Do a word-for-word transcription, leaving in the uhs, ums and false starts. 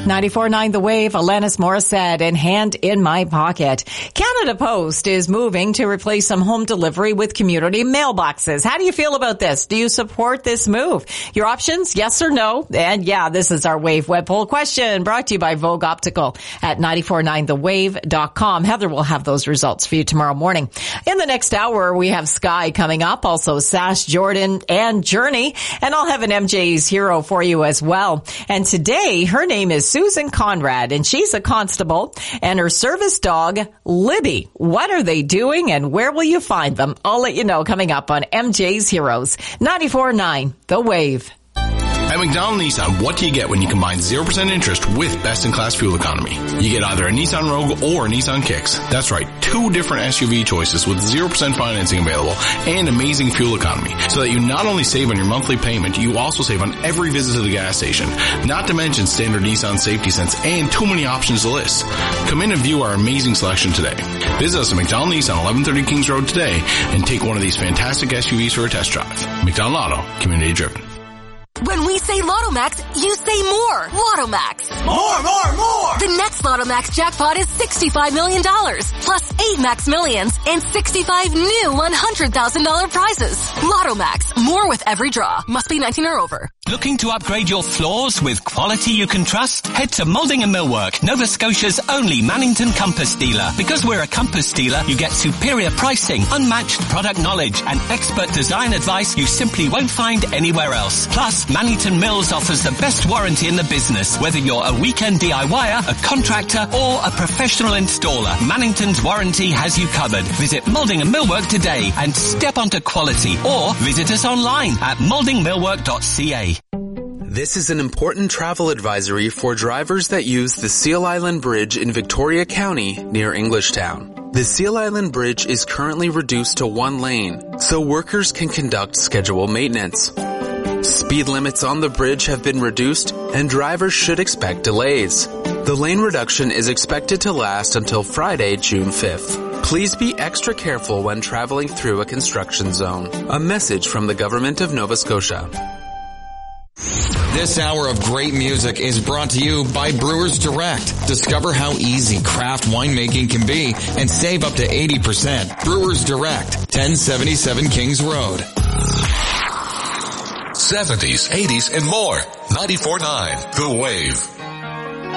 ninety-four point nine The Wave, Alanis Morissette, and Hand in My Pocket. Canada Post is moving to replace some home delivery with community mailboxes. How do you feel about this? Do you support this move? Your options, yes or no? And yeah, this is our Wave web poll question brought to you by Vogue Optical at nine four nine the wave dot com. Heather will have those results for you tomorrow morning. In the next hour, we have Sky coming up, also Sash, Jordan, and Journey, and I'll have an M J's Hero for you as well. And today, her name is Susan Conrad, and she's a constable, and her service dog, Libby. What are they doing, and where will you find them? I'll let you know coming up on M J's Heroes, ninety-four point nine The Wave. At McDonald Nissan, what do you get when you combine zero percent interest with best-in-class fuel economy? You get either a Nissan Rogue or a Nissan Kicks. That's right, two different S U V choices with zero percent financing available and amazing fuel economy, so that you not only save on your monthly payment, you also save on every visit to the gas station. Not to mention standard Nissan safety sense and too many options to list. Come in and view our amazing selection today. Visit us at McDonald Nissan, eleven thirty Kings Road today, and take one of these fantastic S U Vs for a test drive. McDonald Auto, community driven. When we say Lotto Max, you say more. Lotto Max. More, more, more. The next Lotto Max jackpot is sixty-five million dollars, plus eight Max Millions and sixty-five new one hundred thousand dollars prizes. Lotto Max. More with every draw. Must be nineteen or over. Looking to upgrade your floors with quality you can trust? Head to Moulding and Millwork, Nova Scotia's only Mannington Compass dealer. Because we're a Compass dealer, you get superior pricing, unmatched product knowledge, and expert design advice you simply won't find anywhere else. Plus, Mannington Mills offers the best warranty in the business. Whether you're a weekend DIYer, a contractor, or a professional installer, Mannington's warranty has you covered. Visit Moulding and Millwork today and step onto quality, or visit us online at moulding millwork dot c a. This is an important travel advisory for drivers that use the Seal Island Bridge in Victoria County near Englishtown. The Seal Island Bridge is currently reduced to one lane, so workers can conduct scheduled maintenance. Speed limits on the bridge have been reduced, and drivers should expect delays. The lane reduction is expected to last until Friday, June fifth. Please be extra careful when traveling through a construction zone. A message from the Government of Nova Scotia. This hour of great music is brought to you by Brewers Direct. Discover how easy craft winemaking can be and save up to eighty percent. Brewers Direct, ten seventy-seven Kings Road. seventies, eighties, and more. ninety-four point nine The Wave.